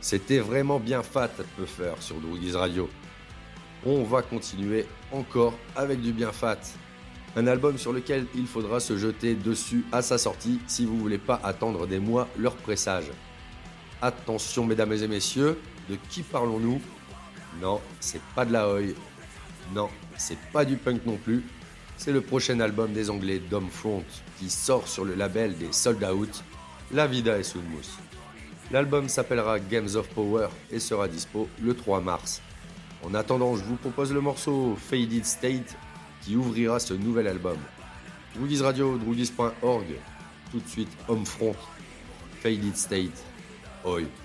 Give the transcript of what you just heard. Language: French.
C'était vraiment bien fat Puffer sur Droogies Radio. On va continuer encore avec du bien fat. Un album sur lequel il faudra se jeter dessus à sa sortie si vous voulez pas attendre des mois leur pressage. Attention mesdames et messieurs, de qui parlons-nous ? Non, c'est pas de la Oi. Non, c'est pas du punk non plus. C'est le prochain album des Anglais Domfront qui sort sur le label des Sold Out, La Vida et Soulmouth. L'album s'appellera Games of Power et sera dispo le 3 mars. En attendant, je vous propose le morceau Faded State qui ouvrira ce nouvel album. Droogies Radio, droogies.org. Tout de suite, Homefront, Faded State, Oi.